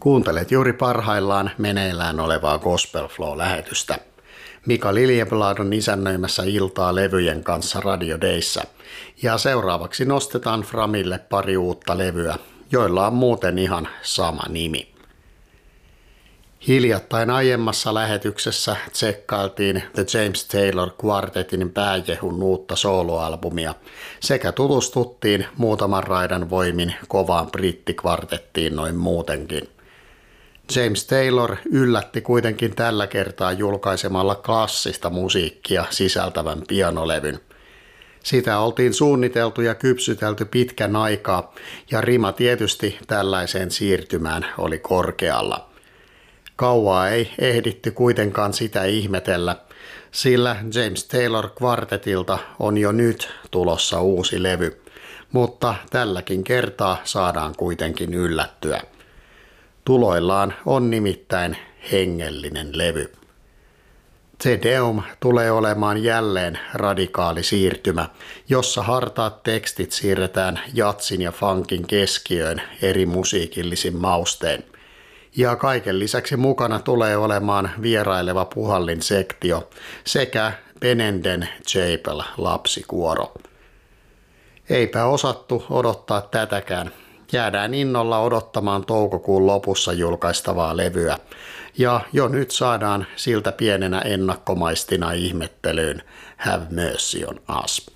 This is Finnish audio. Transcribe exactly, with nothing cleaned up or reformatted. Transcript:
Kuuntelet juuri parhaillaan meneillään olevaa Gospel Flow-lähetystä. Mika Liljeblad on isännöimässä iltaa levyjen kanssa Radio Dayssä. Ja seuraavaksi nostetaan Framille pari uutta levyä, joilla on muuten ihan sama nimi. Hiljattain aiemmassa lähetyksessä tsekkailtiin The James Taylor Quartetin pääjehun uutta soloalbumia sekä tutustuttiin muutaman raidan voimin kovaan brittikvartettiin noin muutenkin. James Taylor yllätti kuitenkin tällä kertaa julkaisemalla klassista musiikkia sisältävän pianolevyn. Sitä oltiin suunniteltu ja kypsytelty pitkän aikaa ja rima tietysti tällaiseen siirtymään oli korkealla. Kauaa ei ehditty kuitenkaan sitä ihmetellä, sillä James Taylor Quartetilta on jo nyt tulossa uusi levy, mutta tälläkin kertaa saadaan kuitenkin yllättyä. Tuloillaan on nimittäin hengellinen levy. Te Deum tulee olemaan jälleen radikaali siirtymä, jossa hartaat tekstit siirretään jatsin ja funkin keskiöön eri musiikillisin maustein. Ja kaiken lisäksi mukana tulee olemaan vieraileva puhallin sektio sekä Benenden Chapel lapsikuoro. Eipä osattu odottaa tätäkään. Jäädään innolla odottamaan toukokuun lopussa julkaistavaa levyä, ja jo nyt saadaan siltä pienenä ennakkomaistina ihmettelyyn Have Mercy on Us.